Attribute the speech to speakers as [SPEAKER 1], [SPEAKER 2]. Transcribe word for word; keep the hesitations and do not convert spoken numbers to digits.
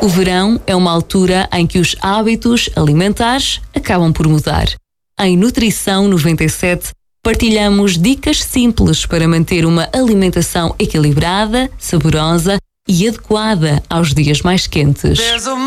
[SPEAKER 1] O verão é uma altura em que os hábitos alimentares acabam por mudar. Em Nutrição noventa e sete, partilhamos dicas simples para manter uma alimentação equilibrada, saborosa e adequada aos dias mais quentes.